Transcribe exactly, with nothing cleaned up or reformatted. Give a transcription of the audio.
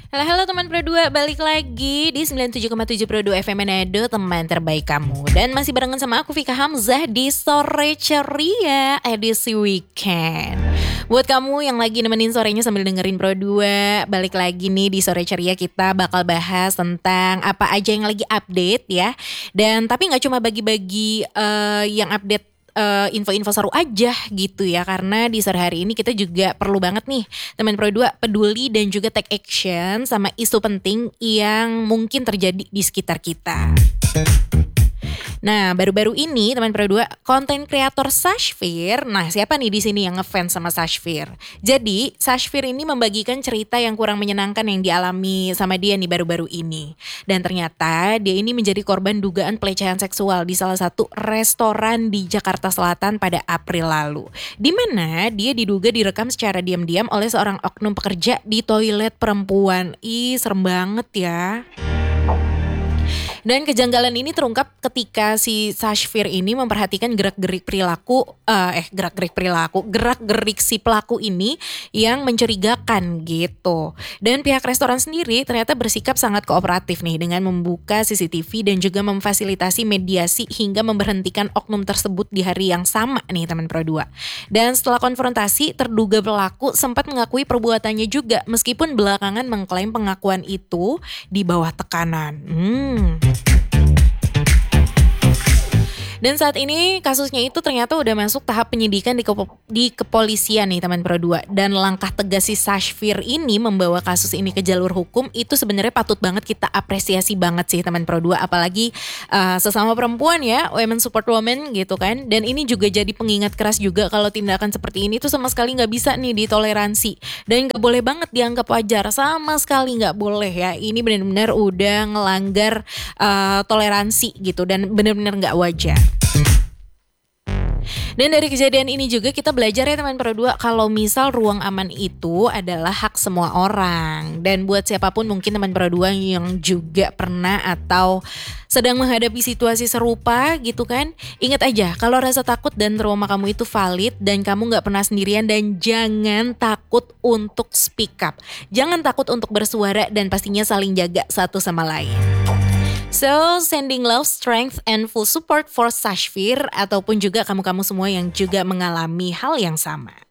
Halo halo teman Pro dua, balik lagi di sembilan puluh tujuh koma tujuh Pro dua F M Manado, teman terbaik kamu. Dan masih barengan sama aku Vika Hamzah di Sore Ceria edisi weekend. Buat kamu yang lagi nemenin sorenya sambil dengerin Pro dua, balik lagi nih di Sore Ceria, kita bakal bahas tentang apa aja yang lagi update ya. Dan tapi gak cuma bagi-bagi uh, yang update Uh, info-info seru aja gitu ya, karena di sore hari ini kita juga perlu banget nih teman Pro dua peduli dan juga take action sama isu penting yang mungkin terjadi di sekitar kita. Nah, baru-baru ini teman Pro dua, konten kreator Sashfir. Nah, siapa nih di sini yang ngefans sama Sashfir? Jadi, Sashfir ini membagikan cerita yang kurang menyenangkan yang dialami sama dia nih baru-baru ini. Dan ternyata dia ini menjadi korban dugaan pelecehan seksual di salah satu restoran di Jakarta Selatan pada April lalu. Di mana dia diduga direkam secara diam-diam oleh seorang oknum pekerja di toilet perempuan. Ih, serem banget ya. Dan kejanggalan ini terungkap ketika si Sashfir ini memperhatikan gerak-gerik perilaku, uh, eh gerak-gerik perilaku, gerak-gerik si pelaku ini yang mencurigakan gitu. Dan pihak restoran sendiri ternyata bersikap sangat kooperatif nih dengan membuka C C T V dan juga memfasilitasi mediasi hingga memberhentikan oknum tersebut di hari yang sama nih teman Pro dua. Dan setelah konfrontasi, terduga pelaku sempat mengakui perbuatannya juga meskipun belakangan mengklaim pengakuan itu di bawah tekanan. Hmm. Dan saat ini kasusnya itu ternyata udah masuk tahap penyidikan di, kepo- di kepolisian nih teman Pro dua. Dan langkah tegas si Sashfir ini membawa kasus ini ke jalur hukum itu sebenarnya patut banget kita apresiasi banget sih teman Pro dua. Apalagi uh, sesama perempuan ya, women support women gitu kan. Dan ini juga jadi pengingat keras juga kalau tindakan seperti ini tuh sama sekali gak bisa nih ditoleransi. Dan gak boleh banget dianggap wajar, sama sekali gak boleh ya. Ini benar-benar udah ngelanggar uh, toleransi gitu dan benar-benar gak wajar. Dan dari kejadian ini juga kita belajar ya teman Pro dua, kalau misal ruang aman itu adalah hak semua orang. Dan buat siapapun mungkin teman Pro dua yang juga pernah atau sedang menghadapi situasi serupa gitu kan, ingat aja kalau rasa takut dan trauma kamu itu valid dan kamu gak pernah sendirian. Dan jangan takut untuk speak up, jangan takut untuk bersuara, dan pastinya saling jaga satu sama lain. So, sending love, strength, and full support for Sashfir ataupun juga kamu-kamu semua yang juga mengalami hal yang sama.